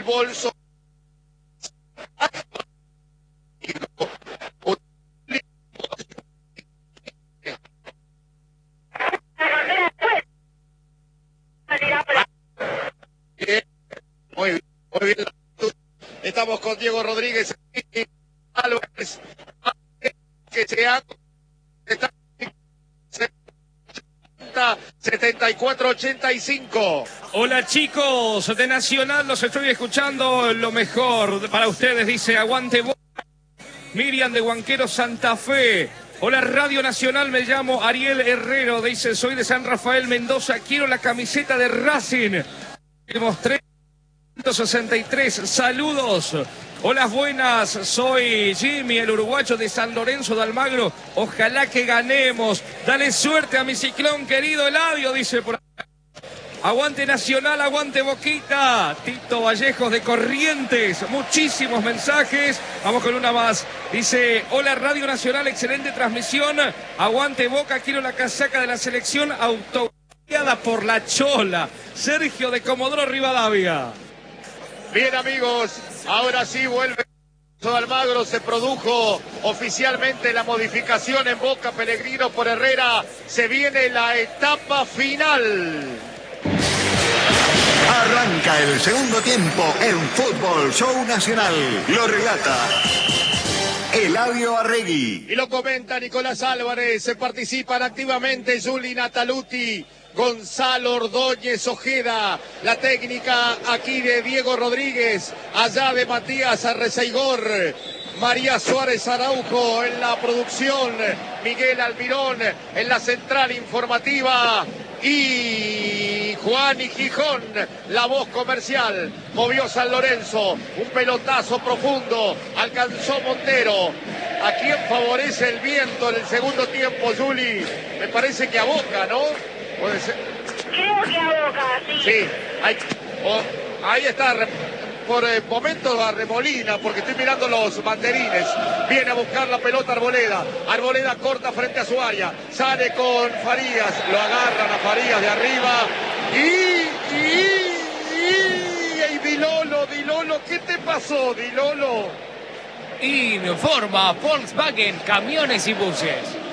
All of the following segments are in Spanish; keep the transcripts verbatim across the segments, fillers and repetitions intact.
fútbol. So Muy bien, muy bien. Estamos con Diego Rodríguez y Álvarez, que se ha setenta y cuatro ochenta y cinco. Hola chicos de Nacional, los estoy escuchando. Lo mejor para ustedes, dice Aguante Boca. Miriam de Huanquero, Santa Fe. Hola Radio Nacional, me llamo Ariel Herrero, dice, soy de San Rafael, Mendoza, quiero la camiseta de Racing. Tenemos trescientos sesenta y tres, saludos. Hola, buenas, soy Jimmy, el uruguayo de San Lorenzo de Almagro. Ojalá que ganemos. Dale suerte a mi ciclón, querido Eladio, dice por acá. Aguante Nacional, aguante Boquita. Tito Vallejos de Corrientes. Muchísimos mensajes. Vamos con una más. Dice, hola Radio Nacional, excelente transmisión. Aguante Boca, quiero la casaca de la selección autoguiada por la Chola. Sergio de Comodoro Rivadavia. Bien, amigos, ahora sí vuelve Almagro. Se produjo oficialmente la modificación en Boca. Pellegrino por Herrera. Se viene la etapa final. Arranca el segundo tiempo en Fútbol Show Nacional. Lo relata Eladio Arregui. Y lo comenta Nicolás Álvarez. Se participan activamente Juli Nataluti, Gonzalo Ordóñez Ojeda, la técnica aquí de Diego Rodríguez, allá de Matías Arreceigor, María Suárez Araujo en la producción, Miguel Almirón en la central informativa y Juan y Gijón, la voz comercial. Movió San Lorenzo, un pelotazo profundo, alcanzó Montero. ¿A quién favorece el viento en el segundo tiempo, Juli? Me parece que a Boca, ¿no? Puede ser. Creo que a Boca, sí. Sí, ahí, oh, ahí está, por eh, momentos a Remolina, porque estoy mirando los banderines. Viene a buscar la pelota Arboleda. Arboleda corta frente a su área. Sale con Farías, lo agarran a Farías de arriba. Y, y, y, y Dilolo, Dilolo, ¿qué te pasó, Dilolo? Informa Volkswagen, camiones y buses.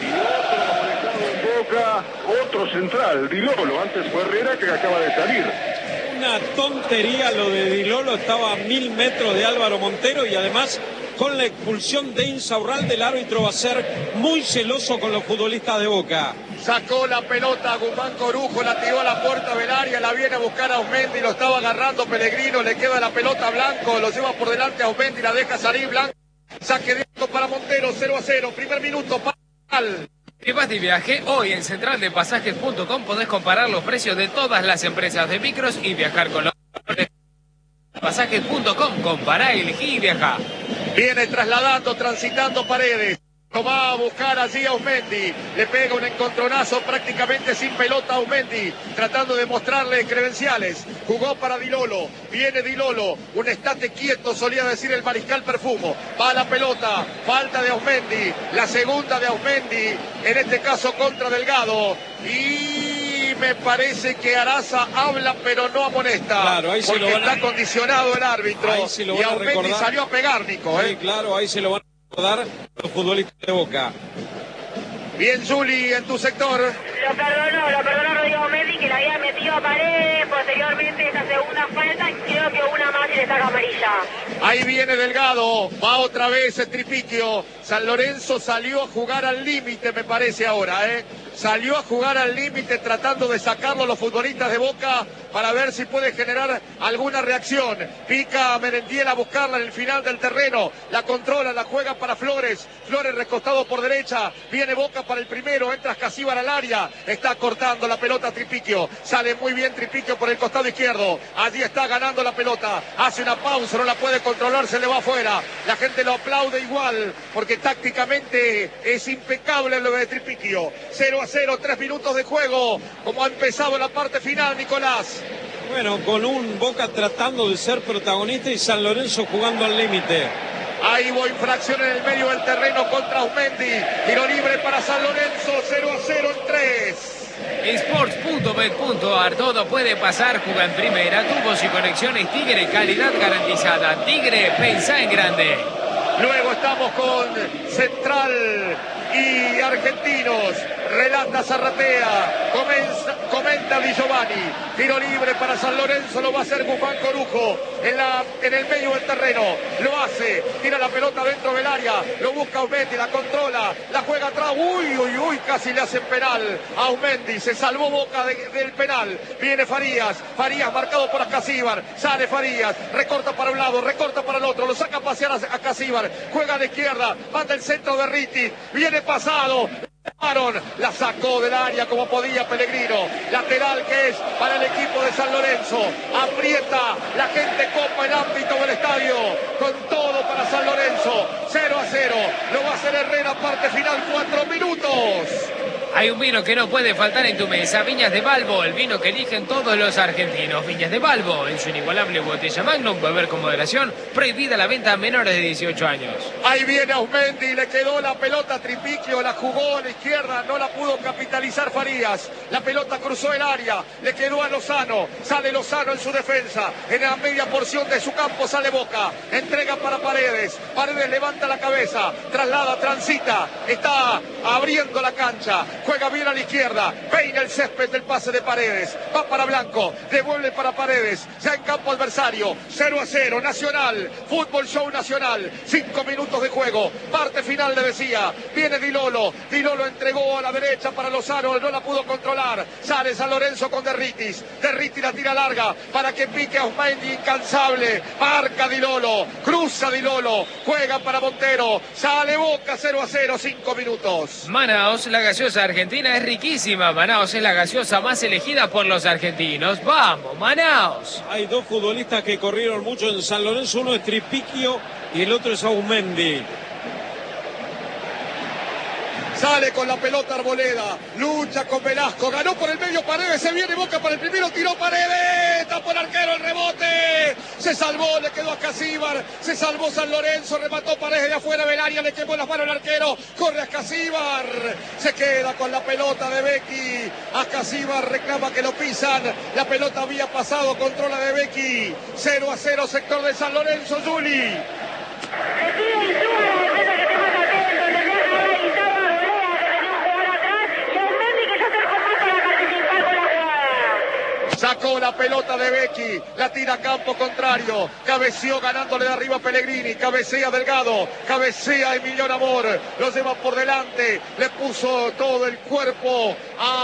Boca, otro central, Dilolo, antes fue Herrera que acaba de salir. Una tontería lo de Dilolo, estaba a mil metros de Álvaro Montero y además con la expulsión de Insaurralde el árbitro va a ser muy celoso con los futbolistas de Boca. Sacó la pelota Guzmán Corujo, la tiró a la puerta del área, la viene a buscar a Ausmendi, lo estaba agarrando Pellegrino, le queda la pelota a Blanco, lo lleva por delante a Ausmendi, la deja salir Blanco, saque directo para Montero, cero a cero, primer minuto, para Si vas de viaje, hoy en central de pasajes punto com podés comparar los precios de todas las empresas de micros y viajar con los pasajes punto com. Compará, elegí y viajá. Viene trasladando, transitando Paredes. Lo va a buscar allí a Ausmendi. Le pega un encontronazo prácticamente sin pelota a Ausmendi, tratando de mostrarle credenciales. Jugó para Dilolo. Viene Dilolo. Un estate quieto, solía decir el mariscal Perfumo. Va la pelota. Falta de Ausmendi. La segunda de Ausmendi. En este caso contra Delgado. Y me parece que Araza habla pero no amonesta. Claro, ahí se porque lo van a... está condicionado el árbitro. Ahí se lo y van a Ausmendi recordar. salió a pegar, Nico. Sí, ¿eh? claro, ahí se lo van a recordar los futbolistas de Boca. Bien, Juli, en tu sector. Lo perdonó, lo perdonó Rodrigo Mendy, que le había metido a Paredes. Posteriormente esa segunda falta y creo que una más y le saca amarilla. Ahí viene Delgado, va otra vez el Tripiquio. San Lorenzo salió a jugar al límite, me parece ahora, ¿eh? Salió a jugar al límite tratando de sacarlo a los futbolistas de Boca para ver si puede generar alguna reacción. Pica a Merentiel a buscarla en el final del terreno. La controla, la juega para Flores. Flores recostado por derecha. Viene Boca para el primero. Entra Escasíbar al área. Está cortando la pelota Tripiquio. Sale muy bien Tripiquio por el costado izquierdo. Allí está ganando la pelota. Hace una pausa, no la puede controlar, se le va afuera. La gente lo aplaude igual porque tácticamente es impecable lo de Tripiquio. cero a cero, tres minutos de juego. Como ha empezado la parte final, Nicolás. Bueno, con un Boca tratando de ser protagonista y San Lorenzo jugando al límite. Ahí hubo infracción en el medio del terreno contra Ausmendi. Tiro libre para San Lorenzo, cero a cero en tres. Sports punto bet punto ar, todo puede pasar, juega en primera, tubos y conexiones Tigre, calidad garantizada. Tigre, pensá en grande. Luego estamos con Central y Argentinos. Relata Zarratea, comenta, comenta Di Giovanni. Tiro libre para San Lorenzo, lo va a hacer Guzmán Corujo en, la, en el medio del terreno. Lo hace, tira la pelota dentro del área, lo busca Aumendi, la controla, la juega atrás. Uy, uy, uy, casi le hacen penal a Aumendi. Se salvó Boca de, del penal. Viene Farías, Farías marcado por Acasíbar. Sale Farías, recorta para un lado, recorta para el otro, lo saca a pasear a Acasíbar. Juega a la izquierda, manda el centro de Riti. Viene pasado. La sacó del área como podía Pellegrino. Lateral que es para el equipo de San Lorenzo. Aprieta, la gente copa el ámbito del estadio. Con todo para San Lorenzo. cero a cero. Lo va a hacer Herrera, parte final, cuatro minutos. Hay un vino que no puede faltar en tu mesa, Viñas de Balbo, el vino que eligen todos los argentinos. Viñas de Balbo, en su inigualable botella Magnum, beber con moderación, prohibida la venta a menores de dieciocho años. Ahí viene Aumendi, le quedó la pelota a Tripiquio, la jugó a la izquierda, no la pudo capitalizar Farías. La pelota cruzó el área, le quedó a Lozano, sale Lozano en su defensa, en la media porción de su campo sale Boca, entrega para Paredes, Paredes levanta la cabeza, traslada, transita, está abriendo la cancha. Juega bien a la izquierda, peina el césped del pase de Paredes, va para Blanco, devuelve para Paredes, ya en campo adversario, cero a cero, Nacional, Fútbol Show Nacional, cinco minutos de juego, parte final le decía, viene Di Lolo, Di Lolo entregó a la derecha para Lozano, no la pudo controlar, sale San Lorenzo con Derritis, Derritis la tira larga, para que pique a Aumendi, incansable, marca Di Lolo, cruza Di Lolo, juega para Montero, sale Boca, cero a cero, cinco minutos. Manaos, la gaseosa argentina es riquísima. Manaos es la gaseosa más elegida por los argentinos. ¡Vamos, Manaos! Hay dos futbolistas que corrieron mucho en San Lorenzo. Uno es Tripiquio y el otro es Aumendi. Sale con la pelota Arboleda, lucha con Velasco, ganó por el medio Paredes, se viene Boca para el primero, tiró Paredes, tapó el arquero, el rebote, se salvó, le quedó a Acasíbar, se salvó San Lorenzo, remató Paredes de afuera del área, le quemó las manos el arquero, corre Acasíbar, se queda con la pelota de Becchi, Acasíbar reclama que lo pisan, la pelota había pasado, controla de Becchi, cero a cero, sector de San Lorenzo, Juli. Sacó la pelota de Becchi, la tira a campo contrario, cabeceó ganándole de arriba a Pellegrini, cabecea Delgado, cabecea Emiliano Amor, lo lleva por delante, le puso todo el cuerpo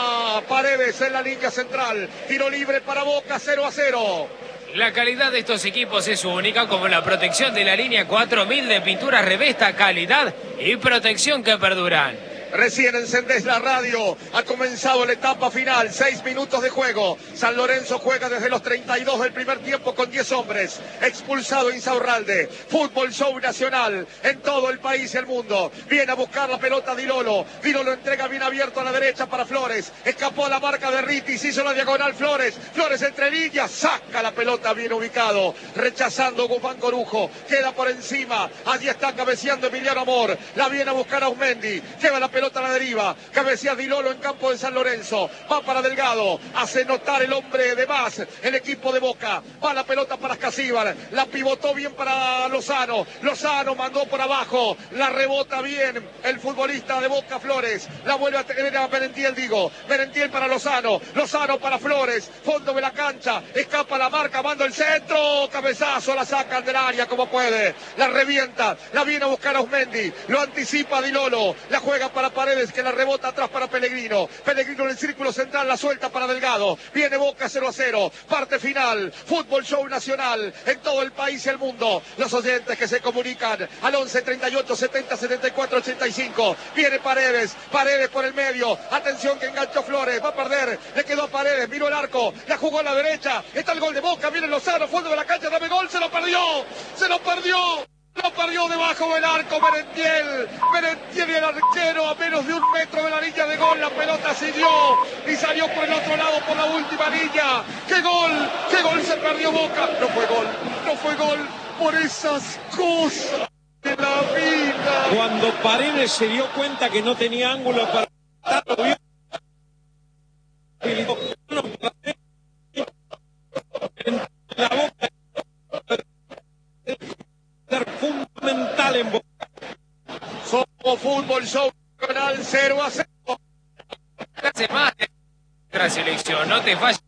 a Paredes en la línea central, tiro libre para Boca, cero a cero. La calidad de estos equipos es única, como la protección de la línea cuatro mil de pintura Revesta, calidad y protección que perduran. Recién encendés la radio, ha comenzado la etapa final, seis minutos de juego. San Lorenzo juega desde los treinta y dos del primer tiempo con diez hombres. Expulsado Insaurralde. Fútbol Show Nacional en todo el país y el mundo. Viene a buscar la pelota Di Lolo. Di Lolo entrega bien abierto a la derecha para Flores. Escapó a la marca de Ritis, hizo la diagonal Flores. Flores entre líneas, saca la pelota bien ubicado. Rechazando Guzmán Corujo. Queda por encima. Allí está cabeceando Emiliano Amor. La viene a buscar Aumendi. Lleva la pelota a la deriva, cabecea Di Lolo en campo de San Lorenzo, va para Delgado, hace notar el hombre de más, el equipo de Boca, va la pelota para Acasíbar, la pivotó bien para Lozano, Lozano mandó por abajo, la rebota bien el futbolista de Boca Flores, la vuelve a tener a Merentiel, digo, Merentiel para Lozano, Lozano para Flores, fondo de la cancha, escapa la marca, manda el centro, cabezazo, la sacan del área como puede, la revienta, la viene a buscar a Aumendi, lo anticipa Di Lolo, la juega para Paredes que la rebota atrás para Pellegrino. Pellegrino en el círculo central, la suelta para Delgado. Viene Boca cero a cero. Parte final. Fútbol Show Nacional en todo el país y el mundo. Los oyentes que se comunican al once treinta y ocho setenta setenta y cuatro ochenta y cinco. Viene Paredes. Paredes por el medio. Atención que enganchó Flores. Va a perder. Le quedó a Paredes. Miró el arco. La jugó a la derecha. Está el gol de Boca. Viene Lozano. Fondo de la cancha. Dame gol. Se lo perdió. Se lo perdió. Lo perdió debajo del arco Merentiel. Merentiel y el arquero a menos de un metro de la línea de gol. La pelota siguió y salió por el otro lado por la última línea. ¡Qué gol! ¡Qué gol se perdió Boca! No fue gol. No fue gol por esas cosas de la vida. Cuando Paredes se dio cuenta que no tenía ángulo para... Show Nacional cero a cero. Hace más de nuestra selección, no te falles.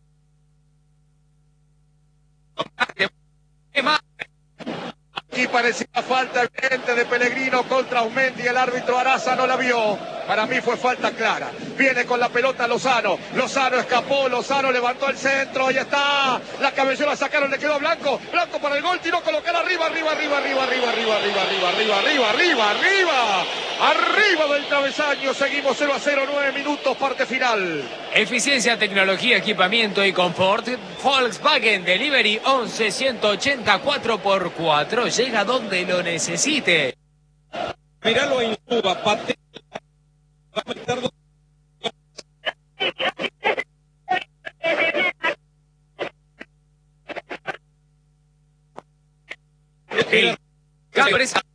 Aquí parecía falta evidente de Pellegrino contra Aumendi. El árbitro Araza no la vio. Para mí fue falta clara. Viene con la pelota Lozano. Lozano escapó. Lozano levantó el centro. Ahí está. La cabellera sacaron. Le quedó Blanco. Blanco para el gol. Tiró colocar arriba, arriba, arriba, arriba, arriba, arriba, arriba, arriba, arriba, arriba, arriba, arriba. Arriba del travesaño. Seguimos cero a cero. nueve minutos. Parte final. Eficiencia, tecnología, equipamiento y confort. Volkswagen Delivery once ciento ochenta cuatro por cuatro. Llega donde lo necesite. Miralo en Cuba, patea. Va a meter dos. El...